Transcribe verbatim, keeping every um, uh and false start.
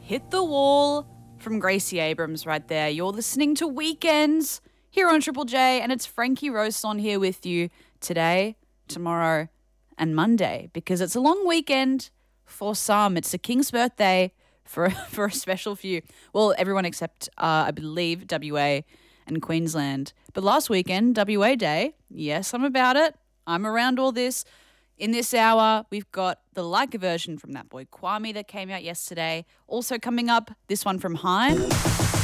Hit the Wall from Gracie Abrams right there. You're listening to Weekends here on Triple J, and it's Frankie Rosson here with you today, tomorrow, and Monday, because it's a long weekend for some. It's a king's birthday for, for a special few. Well, everyone except, uh, I believe, W A and Queensland. But last weekend, W A Day, yes, I'm about it. I'm around all this. In this hour, we've got the Leica version from that boy Kwame that came out yesterday. Also coming up, this one from Haim.